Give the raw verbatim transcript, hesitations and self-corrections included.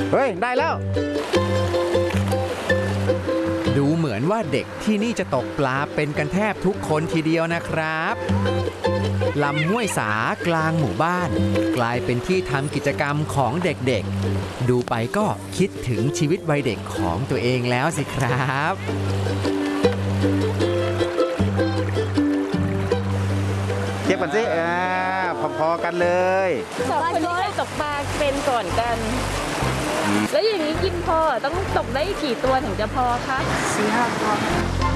เฮ้ยได้แล้วดูเหมือนว่าเด็กที่นี่จะตกปลาเป็นกันแทบทุกคนทีเดียวนะครับลำห้วยสากลางหมู่บ้านกลายเป็นที่ทำกิจกรรมของเด็กๆดูไปก็คิดถึงชีวิตวัยเด็กของตัวเองแล้วสิครับเทียบกันสิอ่าพอๆกันเลยสองคนนี้ใครตกปลาเป็นก่อนกันแล้วอย่างนี้กินพอต้องตกได้กี่ตัวถึงจะพอคะสี่ห้าตัว